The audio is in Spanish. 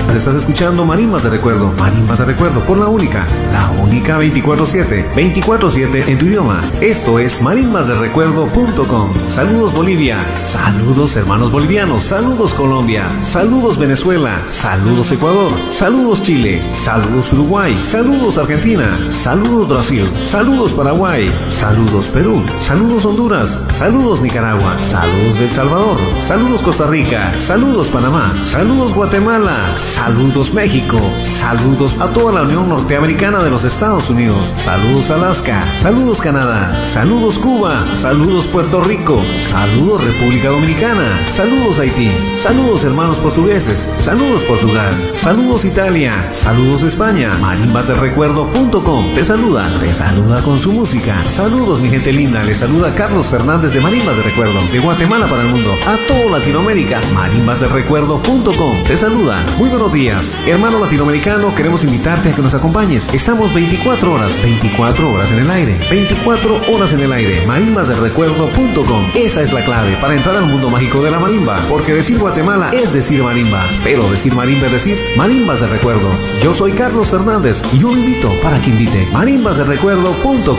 Estás escuchando Marimbas de Recuerdo por la única 24/7, 24/7 en tu idioma. Esto es marimbasderecuerdo.com. Saludos Bolivia, saludos hermanos bolivianos, saludos Colombia, saludos Venezuela, saludos Ecuador, saludos Chile, saludos Uruguay, saludos Argentina, saludos Brasil, saludos Paraguay, saludos Perú, saludos Honduras, saludos Nicaragua, saludos El Salvador, saludos Costa Rica, saludos Panamá, saludos Guatemala, saludos México, saludos a toda la Unión Norteamericana de los Estados Unidos, saludos Alaska, saludos Canadá, saludos Cuba, saludos Puerto Rico, saludos República Dominicana, saludos Haití, saludos hermanos portugueses, saludos Portugal, saludos Italia, saludos España. Marimbasderecuerdo.com te saluda con su música. Saludos mi gente linda, les saluda Carlos Fernández de Marimbas de Recuerdo, de Guatemala para el mundo, a todo Latinoamérica. Marimbasderecuerdo.com te saluda. Muy buenos días, hermano latinoamericano, queremos invitarte a que nos acompañes. Estamos 24 horas en el aire, 24 horas en el aire. Marimbasderecuerdo.com, esa es la clave para entrar al mundo mágico de la marimba, porque decir Guatemala es decir marimba, pero decir marimba es decir Marimbas de Recuerdo. Yo soy Carlos Fernández y yo lo invito para que invite. Marimbasderecuerdo.com.